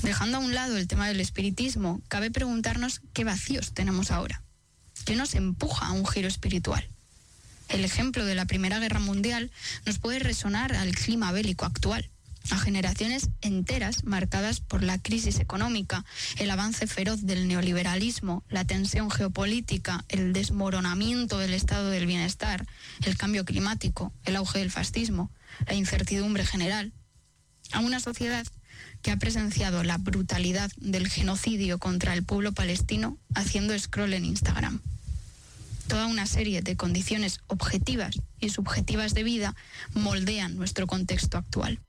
Dejando a un lado el tema del espiritismo, cabe preguntarnos qué vacíos tenemos ahora. ¿Qué nos empuja a un giro espiritual? El ejemplo de la Primera Guerra Mundial nos puede resonar al clima bélico actual, a generaciones enteras marcadas por la crisis económica, el avance feroz del neoliberalismo, la tensión geopolítica, el desmoronamiento del estado del bienestar, el cambio climático, el auge del fascismo, la incertidumbre general. A una sociedad que ha presenciado la brutalidad del genocidio contra el pueblo palestino haciendo scroll en Instagram. Toda una serie de condiciones objetivas y subjetivas de vida moldean nuestro contexto actual.